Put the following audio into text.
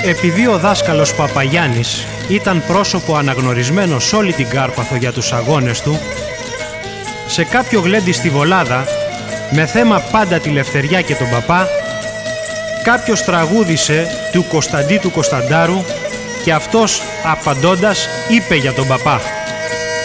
Επειδή ο δάσκαλος Παπαγιάννης ήταν πρόσωπο αναγνωρισμένο σε όλη την Κάρπαθο για τους αγώνες του, σε κάποιο γλέντι στη Βολάδα, με θέμα πάντα τη Λευτεριά και τον παπά, κάποιος τραγούδισε του Κωνσταντί του Κωνσταντάρου και αυτός απαντώντας είπε για τον παπά: